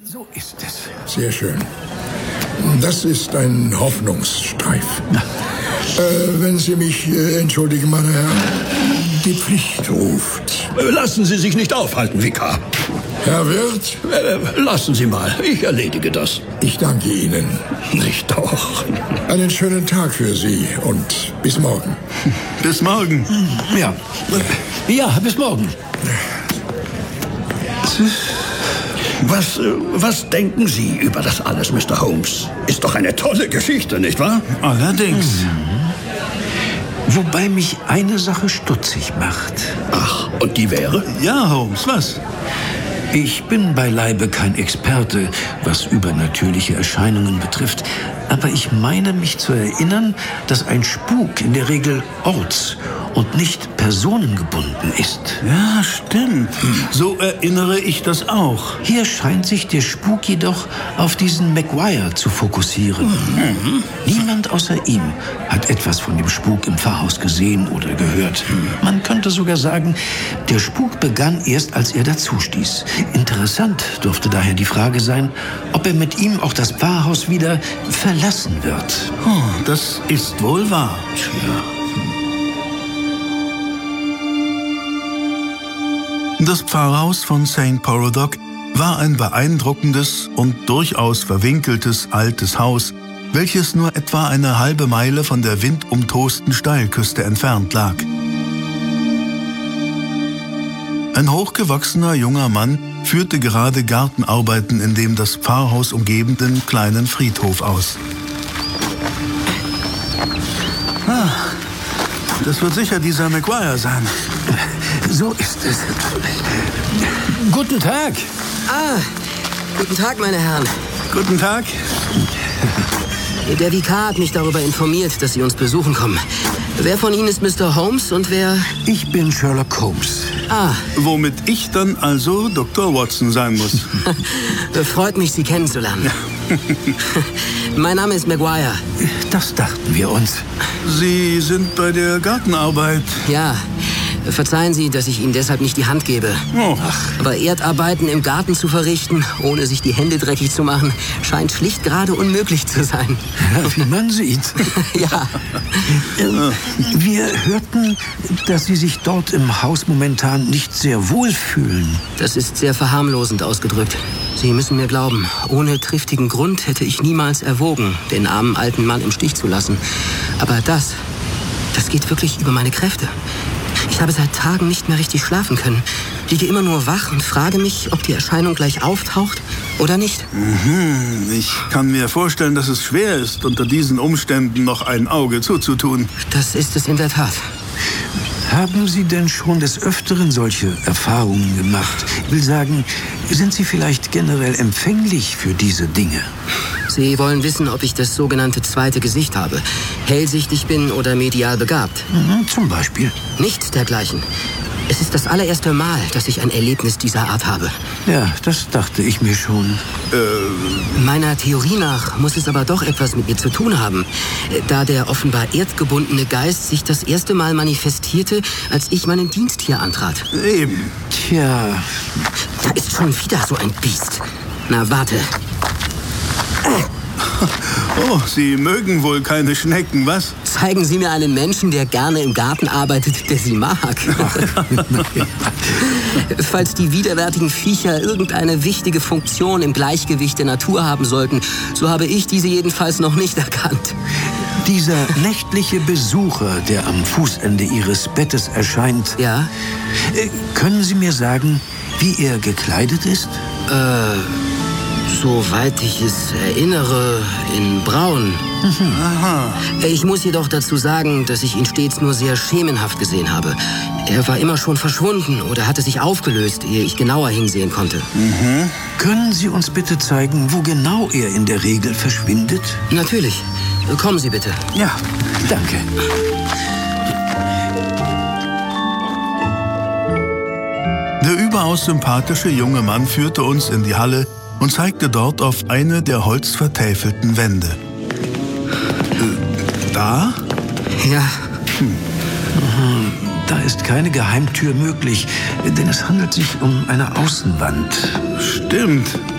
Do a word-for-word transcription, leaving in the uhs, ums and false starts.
So ist es. Sehr schön. Das ist ein Hoffnungsstreif. Äh, wenn Sie mich äh, entschuldigen, meine Herren, die Pflicht ruft. Lassen Sie sich nicht aufhalten, Vikar. Herr Wirt? Äh, lassen Sie mal, ich erledige das. Ich danke Ihnen. Nicht doch. Einen schönen Tag für Sie und bis morgen. Bis morgen. Ja, ja, bis morgen. Was, was denken Sie über das alles, Mister Holmes? Ist doch eine tolle Geschichte, nicht wahr? Allerdings. Mhm. Wobei mich eine Sache stutzig macht. Ach, und die wäre? Ja, Holmes, was? Ich bin beileibe kein Experte, was übernatürliche Erscheinungen betrifft. Aber ich meine mich zu erinnern, dass ein Spuk in der Regel orts- und nicht personengebunden ist. Ja, stimmt. So erinnere ich das auch. Hier scheint sich der Spuk jedoch auf diesen Maguire zu fokussieren. Mhm. Niemand außer ihm hat etwas von dem Spuk im Pfarrhaus gesehen oder gehört. Man könnte sogar sagen, der Spuk begann erst, als er dazustieß. Interessant dürfte daher die Frage sein, ob er mit ihm auch das Pfarrhaus wieder verlassen wird. Oh, das ist wohl wahr. Tja. Das Pfarrhaus von Sankt Paradox war ein beeindruckendes und durchaus verwinkeltes altes Haus, welches nur etwa eine halbe Meile von der windumtosten Steilküste entfernt lag. Ein hochgewachsener junger Mann führte gerade Gartenarbeiten in dem das Pfarrhaus umgebenden kleinen Friedhof aus. Ah, das wird sicher dieser Maguire sein. So ist es. Guten Tag. Ah, guten Tag, meine Herren. Guten Tag. Der Vikar hat mich darüber informiert, dass Sie uns besuchen kommen. Wer von Ihnen ist Mister Holmes und wer... Ich bin Sherlock Holmes. Ah. Womit ich dann also Doktor Watson sein muss. Freut mich, Sie kennenzulernen. Mein Name ist Maguire. Das dachten wir uns. Sie sind bei der Gartenarbeit. Ja. Verzeihen Sie, dass ich Ihnen deshalb nicht die Hand gebe. Oh. Aber Erdarbeiten im Garten zu verrichten, ohne sich die Hände dreckig zu machen, scheint schlicht gerade unmöglich zu sein. Ja, wie man sieht. Ja. Ähm, wir hörten, dass Sie sich dort im Haus momentan nicht sehr wohl fühlen. Das ist sehr verharmlosend ausgedrückt. Sie müssen mir glauben, ohne triftigen Grund hätte ich niemals erwogen, den armen alten Mann im Stich zu lassen. Aber das, das geht wirklich über meine Kräfte. Ich habe seit Tagen nicht mehr richtig schlafen können. Liege immer nur wach und frage mich, ob die Erscheinung gleich auftaucht oder nicht. Mhm. Ich kann mir vorstellen, dass es schwer ist, unter diesen Umständen noch ein Auge zuzutun. Das ist es in der Tat. Haben Sie denn schon des Öfteren solche Erfahrungen gemacht? Ich will sagen, sind Sie vielleicht generell empfänglich für diese Dinge? Sie wollen wissen, ob ich das sogenannte zweite Gesicht habe, hellsichtig bin oder medial begabt? Mhm, zum Beispiel. Nichts dergleichen. Es ist das allererste Mal, dass ich ein Erlebnis dieser Art habe. Ja, das dachte ich mir schon. Äh... Meiner Theorie nach muss es aber doch etwas mit mir zu tun haben, da der offenbar erdgebundene Geist sich das erste Mal manifestierte, als ich meinen Dienst hier antrat. Eben. Tja. Da ist schon wieder so ein Biest. Na, warte. Oh, Sie mögen wohl keine Schnecken, was? Zeigen Sie mir einen Menschen, der gerne im Garten arbeitet, der Sie mag. Falls die widerwärtigen Viecher irgendeine wichtige Funktion im Gleichgewicht der Natur haben sollten, so habe ich diese jedenfalls noch nicht erkannt. Dieser nächtliche Besucher, der am Fußende Ihres Bettes erscheint. Ja? Äh, können Sie mir sagen, wie er gekleidet ist? Äh... Soweit ich es erinnere, in Braun. Aha. Ich muss jedoch dazu sagen, dass ich ihn stets nur sehr schemenhaft gesehen habe. Er war immer schon verschwunden oder hatte sich aufgelöst, ehe ich genauer hinsehen konnte. Mhm. Können Sie uns bitte zeigen, wo genau er in der Regel verschwindet? Natürlich. Kommen Sie bitte. Ja, danke. Der überaus sympathische junge Mann führte uns in die Halle und zeigte dort auf eine der holzvertäfelten Wände. Äh, da? Ja. Hm. Da ist keine Geheimtür möglich, denn es handelt sich um eine Außenwand. Stimmt.